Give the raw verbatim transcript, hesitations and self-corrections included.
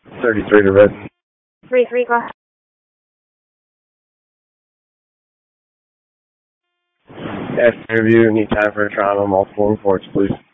thirty-three to red. three three, go ahead. Yes, interview, need time for a trauma, multiple reports, please.